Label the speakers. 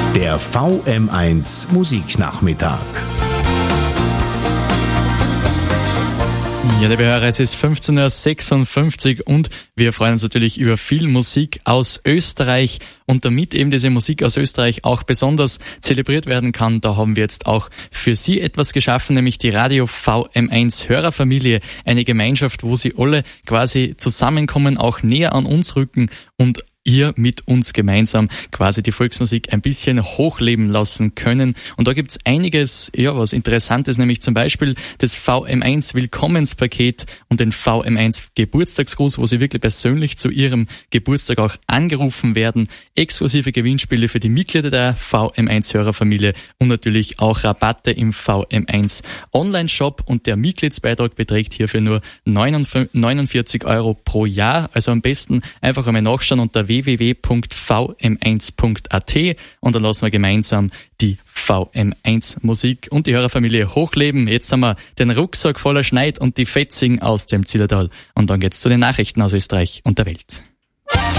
Speaker 1: Der VM1 Musiknachmittag.
Speaker 2: Ja, liebe Hörer, es ist 15.56 Uhr und wir freuen uns natürlich über viel Musik aus Österreich. Und damit eben diese Musik aus Österreich auch besonders zelebriert werden kann, da haben wir jetzt auch für Sie etwas geschaffen, nämlich die Radio VM1 Hörerfamilie. Eine Gemeinschaft, wo Sie alle quasi zusammenkommen, auch näher an uns rücken und ihr mit uns gemeinsam quasi die Volksmusik ein bisschen hochleben lassen können. Und da gibt's einiges, was Interessantes, nämlich zum Beispiel das VM1 Willkommenspaket und den VM1 Geburtstagsgruß, wo Sie wirklich persönlich zu Ihrem Geburtstag auch angerufen werden, exklusive Gewinnspiele für die Mitglieder der VM1 Hörerfamilie und natürlich auch Rabatte im VM1 Online-Shop, und der Mitgliedsbeitrag beträgt hierfür nur 49 Euro pro Jahr. Also am besten einfach einmal nachschauen unter www.vm1.at und dann lassen wir gemeinsam die VM1 Musik und die Hörerfamilie hochleben. Jetzt haben wir den Rucksack voller Schneid und die Fetzigen aus dem Zillertal. Und dann geht's zu den Nachrichten aus Österreich und der Welt.